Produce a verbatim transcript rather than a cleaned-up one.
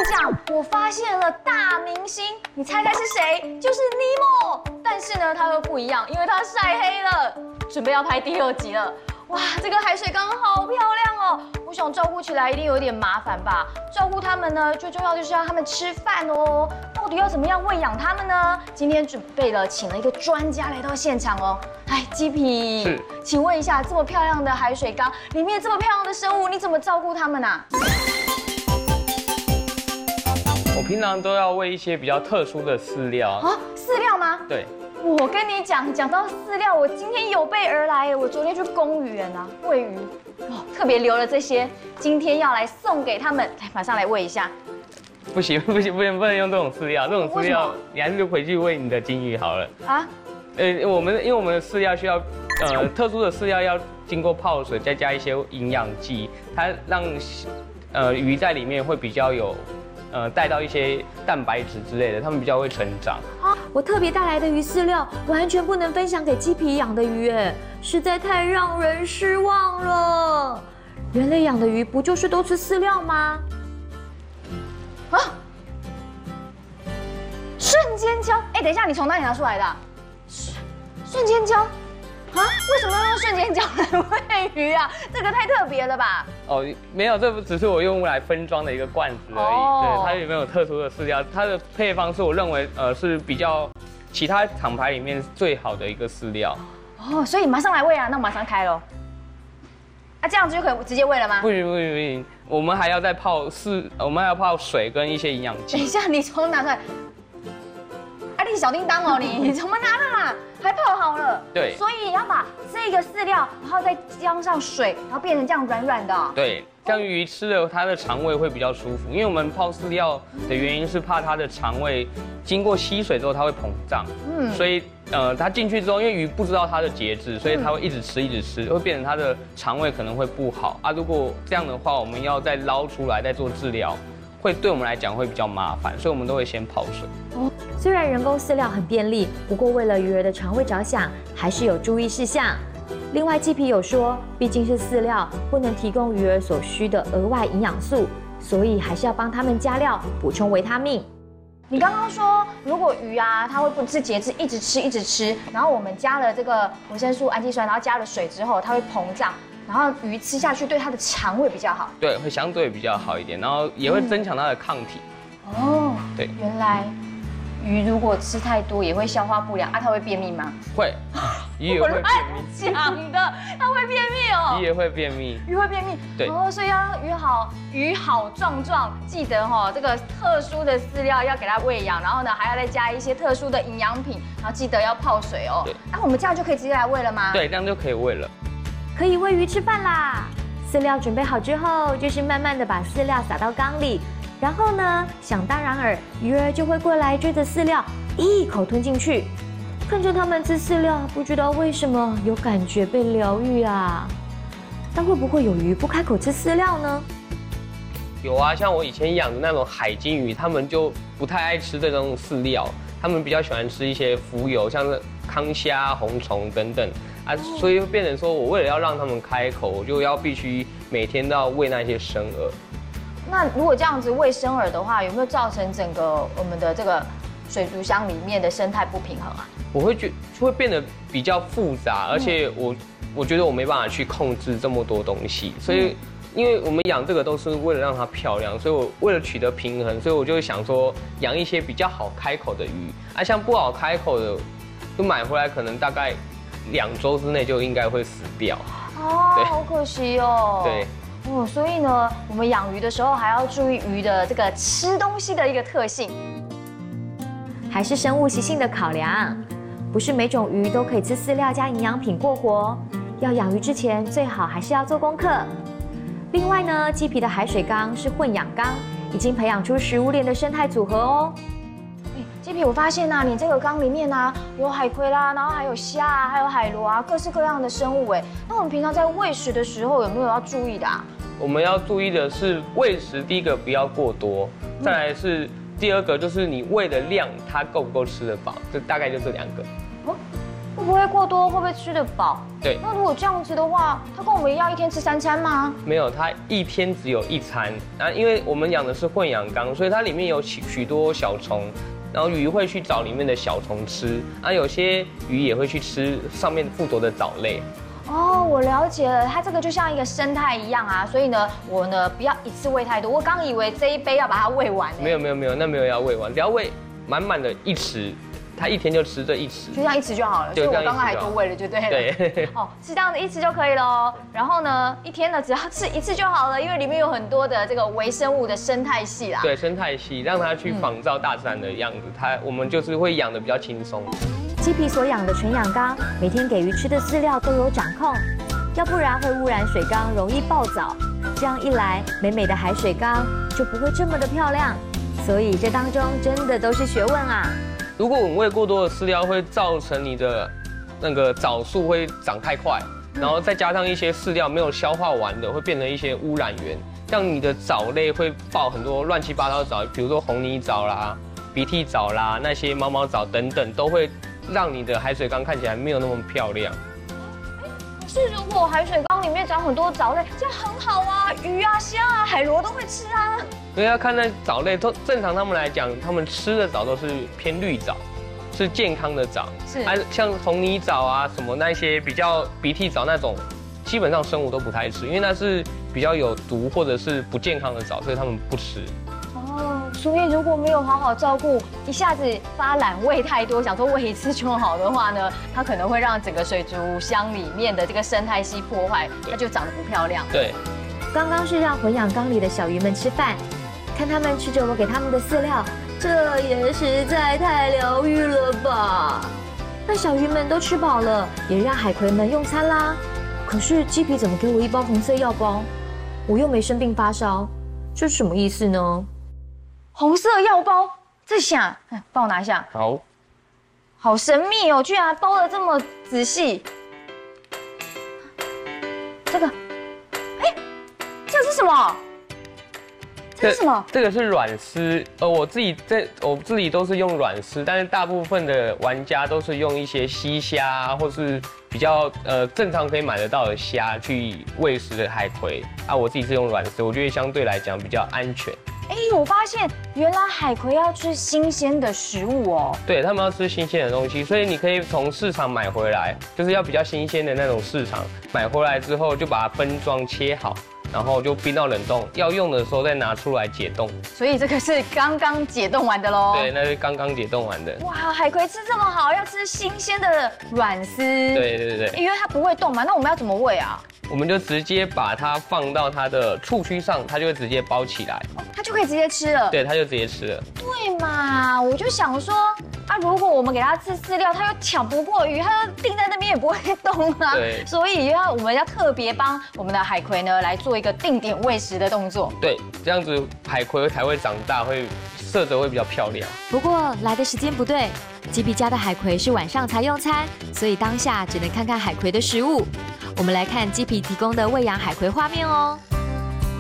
讲，我发现了大明星，你猜猜是谁？就是尼莫。但是呢，他又不一样，因为他晒黑了，准备要拍第二集了。哇，这个海水缸好漂亮哦！我想照顾起来一定有点麻烦吧？照顾它们呢，最重要就是让它们吃饭哦。到底要怎么样喂养它们呢？今天准备了，请了一个专家来到现场哦。哎，鸡皮， 是， 请问一下，这么漂亮的海水缸里面这么漂亮的生物，你怎么照顾它们啊？ 我平常都要喂一些比较特殊的饲料啊，饲料吗？ 对。 我跟你讲，讲到饲料，我今天有备而来。我昨天去公园啊喂鱼，哦，特别留了这些，今天要来送给他们。来，马上来喂一下。 不行不行不行，不能用这种饲料，这种饲料你还是回去喂你的金鱼好了。啊？呃，我们因为我们的饲料需要，呃，特殊的饲料要经过泡水，再加一些营养剂，它让呃鱼在里面会比较有。呃，带到一些蛋白质之类的，它们比较会成长。 啊，我特别带来的鱼饲料完全不能分享给鸡皮养的鱼，哎，实在太让人失望了。人类养的鱼不就是都吃饲料吗？ 啊！瞬间胶，哎，等一下，你从哪里拿出来的？瞬瞬间胶。啊，为什么要用瞬间胶来喂鱼啊？这个太特别了吧？ 哦，没有，这只是我用来分装的一个罐子而已。哦、对，它里面有特殊的饲料，它的配方是我认为呃是比较其他厂牌里面最好的一个饲料。 哦，所以马上来喂啊，那我马上开喽。啊，这样子就可以直接喂了吗？ 不行不行不行，我们还要再泡饲，我们还要泡水跟一些营养剂。 等一下，你从哪拿出来？啊，你小叮当哦，你你怎么拿的啦？还泡好了， 对， 所以要把这个饲料，然后再加上水，然后变成这样软软的、哦。 对，这样鱼吃了它的肠胃会比较舒服，因为我们泡饲料的原因是怕它的肠胃经过吸水之后它会膨胀，嗯，所以呃它进去之后，因为鱼不知道它的节制，所以它会一直吃一直吃，会变成它的肠胃可能会不好啊。如果这样的话，我们要再捞出来再做治疗。会对我们来讲会比较麻烦，所以我们都会先泡水。 哦，虽然人工饲料很便利，不过为了鱼儿的肠胃着想，还是有注意事项。另外，鸡皮有说，毕竟是饲料，不能提供鱼儿所需的额外营养素，所以还是要帮它们加料，补充维他命。 你刚刚说，如果鱼啊，它会不自节制，一直吃一直吃，然后我们加了这个维生素、氨基酸，然后加了水之后，它会膨胀。然后鱼吃下去对它的肠胃比较好， 对，会相对比较好一点，然后也会增强它的抗体。 哦， 对， 原来鱼如果吃太多也会消化不良啊，它会便秘吗？ 会，鱼也会便秘。 讲的，它会便秘哦。 鱼也会便秘， 鱼会便秘。 对， 哦，所以要让鱼好，鱼好壮壮，记得哈、哦，这个特殊的饲料要给它喂养，然后呢还要再加一些特殊的营养品，然后记得要泡水哦。对，那、啊、我们这样就可以直接来喂了吗？ 对，这样就可以喂了。 可以喂鱼吃饭啦！饲料准备好之后，就是慢慢的把饲料撒到缸里，然后呢，想当然尔，鱼儿就会过来追着饲料一口吞进去。看着它们吃饲料，不知道为什么有感觉被疗愈啊！但会不会有鱼不开口吃饲料呢？ 有啊，像我以前养的那种海金鱼，它们就不太爱吃这种饲料，它们比较喜欢吃一些浮游，像是康虾、红虫等等。啊，所以变成说我为了要让他们开口，我就要必须每天都要喂那些生饵。 那如果这样子喂生饵的话，有没有造成整个我们的这个水族箱里面的生态不平衡啊？ 我会觉会变得比较复杂，而且我我觉得我没办法去控制这么多东西，所以因为我们养这个都是为了让它漂亮，所以我为了取得平衡，所以我就会想说养一些比较好开口的鱼啊，像不好开口的，就买回来可能大概。两周之内就应该会死掉哦，好可惜哦。 对， 哦，所以呢，我们养鱼的时候还要注意鱼的这个吃东西的一个特性， 还是生物习性的考量。不是每种鱼都可以吃饲料加营养品过活，要养鱼之前最好还是要做功课。另外呢，鸡皮的海水缸是混养缸，已经培养出食物链的生态组合哦。 鸡皮，我发现啊，你这个缸里面啊有海葵啦，然后还有虾啊，还有海螺啊，各式各样的生物哎。那我们平常在喂食的时候有没有要注意的啊？ 我们要注意的是喂食，第一个不要过多，再来是第二个就是你喂的量，它够不够吃得饱，这大概就这两个。 哦， 会不会过多？会不会吃得饱？ 对。 那如果这样子的话，它跟我们一样一天吃三餐吗？ 没有，它一天只有一餐。啊，因为我们养的是混养缸，所以它里面有许许多小虫，然后鱼会去找里面的小虫吃，啊，有些鱼也会去吃上面附着的藻类。 哦，我了解了，它这个就像一个生态一样啊，所以呢，我呢不要一次喂太多。我刚以为这一杯要把它喂完。 没有没有没有，那没有要喂完，只要喂满满的一匙。他一天就吃这一匙， 就这样一匙就好了。所以我刚刚还多喂了，就对了。 对。 哦，是这样子一匙就可以了。然后呢，一天呢只要吃一次就好了，因为里面有很多的这个微生物的生态系啦。 对，生态系让它去仿照大自然的样子，它我们就是会养的比较轻松。 鸡皮所养的纯养缸，每天给鱼吃的饲料都有掌控，要不然会污染水缸，容易暴藻。这样一来，美美的海水缸就不会这么的漂亮。所以这当中真的都是学问啊。 如果我们喂过多的饲料，会造成你的那个藻数会长太快，然后再加上一些饲料没有消化完的，会变成一些污染源，让你的藻类会爆很多乱七八糟的藻，比如说红泥藻啦、鼻涕藻啦、那些毛毛藻等等，都会让你的海水缸看起来没有那么漂亮。 是，如果海水缸里面长很多藻类，这样很好啊，鱼啊、虾啊、海螺都会吃啊。 所以要看那藻类，都正常他们来讲，他们吃的藻都是偏绿藻，是健康的藻。 是， 啊，像红泥藻啊什么那些比较鼻涕藻那种，基本上生物都不太吃，因为那是比较有毒或者是不健康的藻，所以他们不吃。 哦，所以如果没有好好照顾，一下子发懒喂太多，想说喂一次就好的话呢，它可能会让整个水族箱里面的这个生态系破坏，它就长得不漂亮。 对， 刚刚是让混养缸里的小鱼们吃饭，看他们吃着我给他们的饲料，这也实在太疗愈了吧。那小鱼们都吃饱了，也让海葵们用餐啦。可是鸡皮怎么给我一包红色药包？我又没生病发烧，这是什么意思呢？ 红色药包，在想，帮我拿一下。 好， 好神秘哦，居然包得这么仔细。这个，哎，这个是什么？这是什么？ 这个是软丝，呃，我自己在我自己都是用软丝，但是大部分的玩家都是用一些溪虾或是比较呃正常可以买得到的虾去喂食的海葵啊。我自己是用软丝，我觉得相对来讲比较安全。 哎，我发现原来海葵要吃新鲜的食物哦。 对，他们要吃新鲜的东西，所以你可以从市场买回来，就是要比较新鲜的那种市场买回来之后，就把它分装切好。然后就冰到冷冻，要用的时候再拿出来解冻。 所以这个是刚刚解冻完的喽。 对，那是刚刚解冻完的。 哇，海葵吃这么好，要吃新鲜的软丝。 对对对， 因为它不会动嘛，那我们要怎么喂啊？ 我们就直接把它放到它的触须上，它就会直接包起来， 哦、它就可以直接吃了。 对，它就直接吃了。 对嘛，我就想说啊，如果我们给它吃饲料，它又抢不过鱼，它就定在那边也不会动啊。 对， 所以要我们要特别帮我们的海葵呢来做一个定点喂食的动作。 对，这样子海葵才会长大，会色泽会比较漂亮。 不过来的时间不对，鸡皮家的海葵是晚上才用餐，所以当下只能看看海葵的食物。我们来看鸡皮提供的喂养海葵画面哦。